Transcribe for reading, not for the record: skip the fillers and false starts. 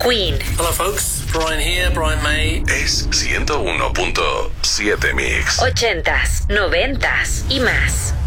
Queen. Hello folks, Brian here, Brian May. Es 101.7 Mix. 80s, 90s y más.